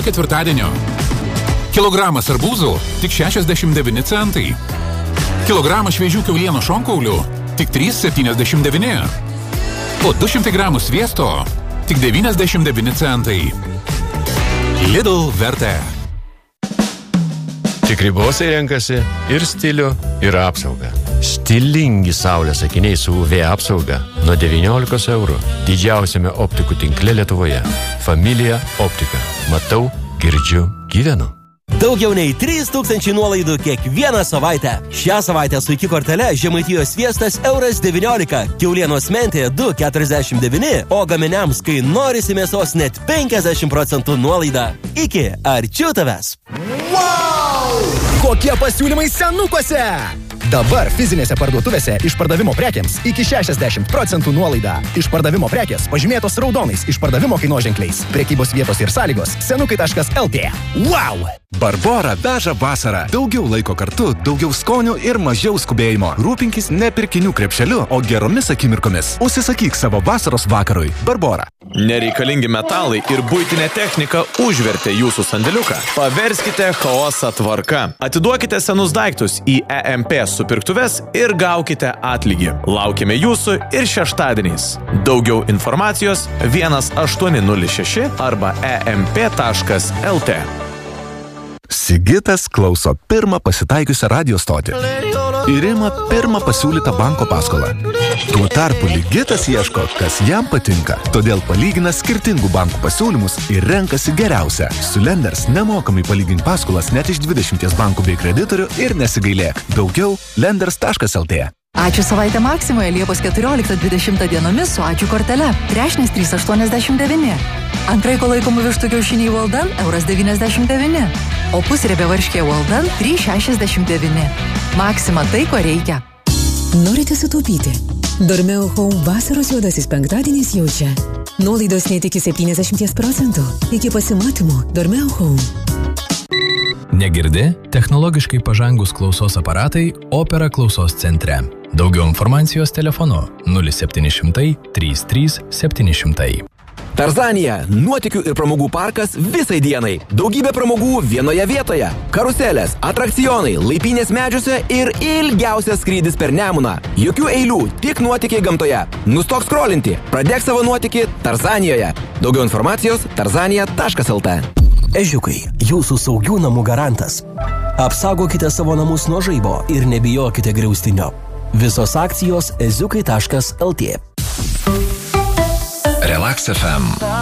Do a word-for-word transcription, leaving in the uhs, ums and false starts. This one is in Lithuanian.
ketvirtadienio. Kilogramas arbūzų tik šešiasdešimt devyni centai. Kilogramas šviežių kiaulieno šonkaulių tik trys septyniasdešimt devyni. O du šimtai gramų sviesto tik devyniasdešimt devyni centai. Lidl vertė. Tik ribosai renkasi ir stilių, ir apsaugą. Stilingi saulės akiniai su U V apsauga nuo devyniolikos eurų. Didžiausiame optikų tinkle Lietuvoje. Familija optika. Matau, girdžiu, gyvenu. Daugiau nei trys tūkstančiai nuolaidų kiekvieną savaitę. Šią savaitę su iki kortele Žemaitijos sviestas euras devyniolika, kiaulienos mentė du keturiasdešimt devyni, o gaminiams, kai norisi mėsos, net penkiasdešimt procentų nuolaida. Iki, arčiau tavęs. Wow! Kokie pasiūlymai senukose! Dabar fizinėse parduotuvėse išpardavimo prekiams iki šešiasdešimt procentų nuolaida. Išpardavimo prekės pažymėtos raudonais išpardavimo kainoženkliais. Prekybos vietos ir sąlygos senukai taškas el tė. Wow! Barbora veža vasarą. Daugiau laiko kartu, daugiau skonių ir mažiau skubėjimo. Rūpinkis ne pirkinių krepšeliu, o geromis akimirkomis. Užsisakyk savo vasaros vakarui. Barbora. Nereikalingi metalai ir buitinė technika užvertė jūsų sandėliuką. Paverskite chaosą tvarka. Atiduokite senus daiktus į E M P supirktuves ir gaukite atlygį. Laukime jūsų ir šeštadieniais. Daugiau informacijos vienas aštuoni nulis šeši arba e m p taškas el tė. Sigitas klauso pirmą pasitaikiusią radio stotį ir ima pirmą pasiūlytą banko paskolą. Tuo tarpu Ligitas ieško, kas jam patinka, todėl palygina skirtingų bankų pasiūlymus ir renkasi geriausią. Su Lenders nemokamai palygink paskolas net iš dvidešimties bankų bei kreditorių ir nesigailėk. Daugiau lenders taškas el tė. Ačiū savaitę Maksimoje Liepos keturioliktą dvidešimtą dienomis su ačiū kortele. Trešnis trys aštuoniasdešimt devyni. Antraiko laikomų vištų kiaušiniai Walden euras devyniasdešimt devyni. O pusriebė varškė Walden trys šešiasdešimt devyni. Maksima tai, ko reikia. Norite sutaupyti? Dormeo Home vasaros juodasis penktadienis jau čia. Nuolaidos net iki septyniasdešimt procentų. Iki pasimatymo Dormeo Home. Negirdi? Technologiškai pažangus klausos aparatai Opera klausos centre. Daugiau informacijos telefonu nulis septyni šimtai trys trys septyni šimtai. Tarzanija – nuotykių ir pramogų parkas visai dienai. Daugybė pramogų vienoje vietoje. Karuselės, atrakcionai, laipynės medžiuose ir ilgiausias skrydis per Nemuną. Jokių eilių, tik nuotykiai gamtoje. Nustok skrolinti, pradėk savo nuotykį Tarzanijoje. Daugiau informacijos tarzanija taškas el tė. Ežiukai, jūsų saugių namų garantas. Apsaugokite savo namus nuo žaibo ir nebijokite griaustinio. Visos akcijos eziukai taškas el tė. Relax F M.